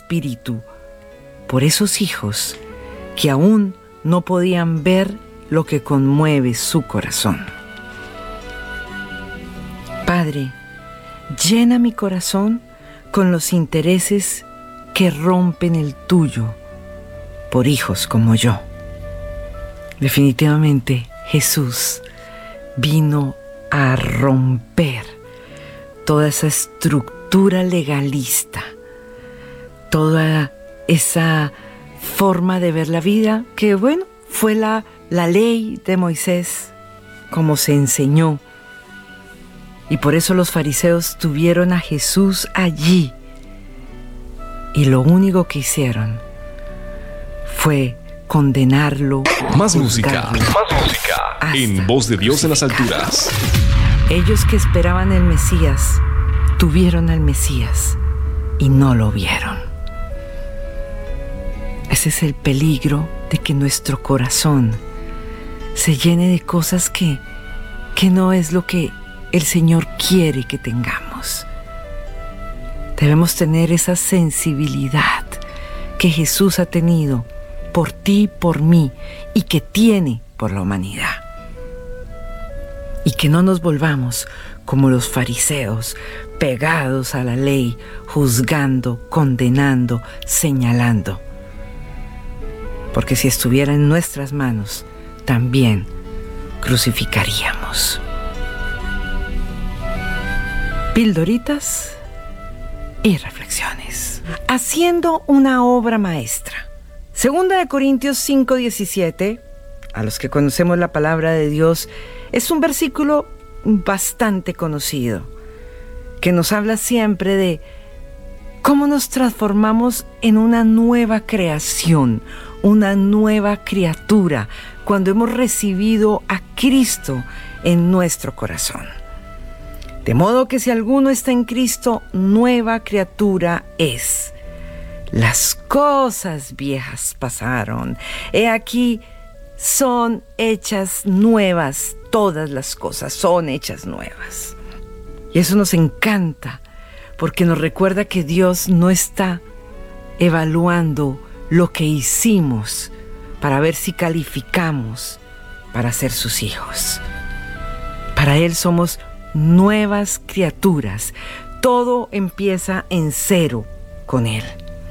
espíritu por esos hijos que aún no podían ver lo que conmueve su corazón. Padre, llena mi corazón con los intereses que rompen el tuyo por hijos como yo. Definitivamente Jesús vino a romper toda esa estructura legalista, toda esa forma de ver la vida que, bueno, fue la ley de Moisés, como se enseñó. Y por eso los fariseos tuvieron a Jesús allí. Y lo único que hicieron fue condenarlo. Más música en Voz de Dios en las alturas. Ellos que esperaban el Mesías, tuvieron al Mesías y no lo vieron. Ese es el peligro de que nuestro corazón se llene de cosas que no es lo que el Señor quiere que tengamos. Debemos tener esa sensibilidad que Jesús ha tenido por ti y por mí y que tiene por la humanidad. Y que no nos volvamos como los fariseos, pegados a la ley, juzgando, condenando, señalando. Porque si estuviera en nuestras manos, también crucificaríamos. Pildoritas y reflexiones. Haciendo una obra maestra. 2 Corintios 5:17, a los que conocemos la palabra de Dios, es un versículo bastante conocido, que nos habla siempre de cómo nos transformamos en una nueva creación, una nueva criatura, cuando hemos recibido a Cristo en nuestro corazón. De modo que si alguno está en Cristo, nueva criatura es. Las cosas viejas pasaron. He aquí, son hechas nuevas. Todas las cosas son hechas nuevas. Y eso nos encanta, porque nos recuerda que Dios no está evaluando lo que hicimos para ver si calificamos para ser sus hijos. Para Él somos nuevas criaturas. Todo empieza en cero con Él.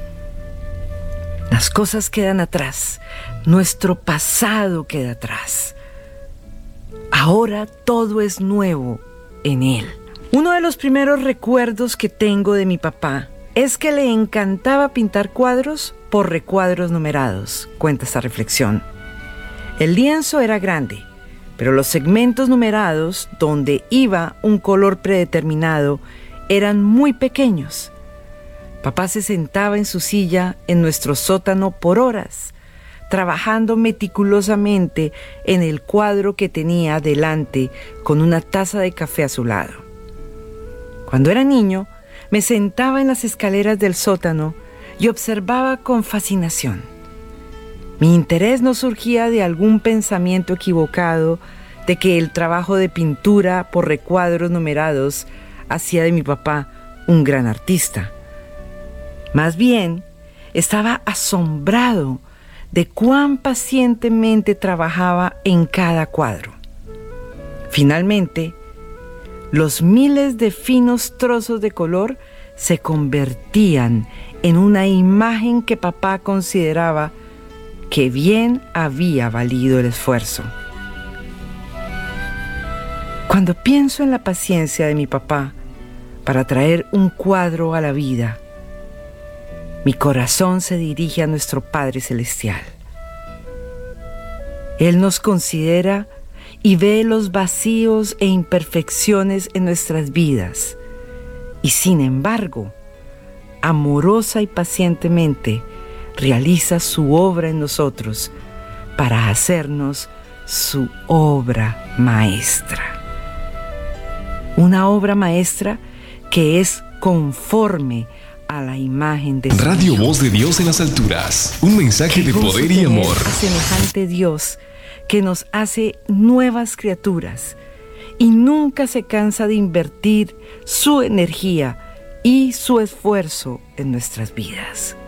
Las cosas quedan atrás. Nuestro pasado queda atrás. Ahora todo es nuevo en Él. Uno de los primeros recuerdos que tengo de mi papá es que le encantaba pintar cuadros por recuadros numerados, cuenta esta reflexión. El lienzo era grande, pero los segmentos numerados, donde iba un color predeterminado, eran muy pequeños. Papá se sentaba en su silla en nuestro sótano por horas, trabajando meticulosamente en el cuadro que tenía delante con una taza de café a su lado. Cuando era niño, me sentaba en las escaleras del sótano y observaba con fascinación. Mi interés no surgía de algún pensamiento equivocado de que el trabajo de pintura por recuadros numerados hacía de mi papá un gran artista. Más bien, estaba asombrado de cuán pacientemente trabajaba en cada cuadro. Finalmente, los miles de finos trozos de color se convertían en una imagen que papá consideraba que bien había valido el esfuerzo. Cuando pienso en la paciencia de mi papá para traer un cuadro a la vida, mi corazón se dirige a nuestro Padre Celestial. Él nos considera y ve los vacíos e imperfecciones en nuestras vidas, y sin embargo, amorosa y pacientemente, realiza su obra en nosotros para hacernos su obra maestra. Una obra maestra que es conforme a la imagen de Radio Dios. Voz de Dios en las alturas. Un mensaje de poder y amor. A semejante Dios que nos hace nuevas criaturas y nunca se cansa de invertir su energía y su esfuerzo en nuestras vidas.